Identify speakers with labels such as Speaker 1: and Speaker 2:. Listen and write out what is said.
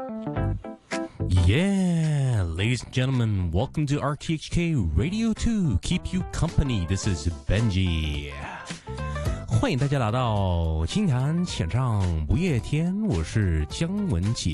Speaker 1: Yeah, ladies and gentlemen, welcome to RTHK Radio 2. Keep you company. This is Benji. 欢迎大家来到金坛浅唱不夜天，我是姜文启。